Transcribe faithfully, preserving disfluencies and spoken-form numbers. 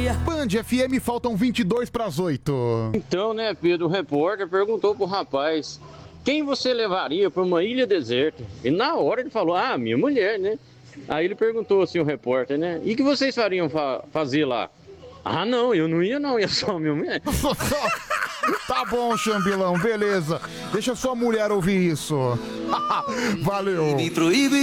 Band F M, faltam vinte e dois para as oito. Então, né, Pedro, o repórter perguntou pro rapaz: quem você levaria para uma ilha deserta? E na hora ele falou: ah, minha mulher, né? Aí ele perguntou assim, o repórter, né? E o que vocês fariam fa fazer lá? Ah, não, eu não ia não, ia só minha mulher. Tá bom, Xambilão, beleza. Deixa sua mulher ouvir isso. Valeu.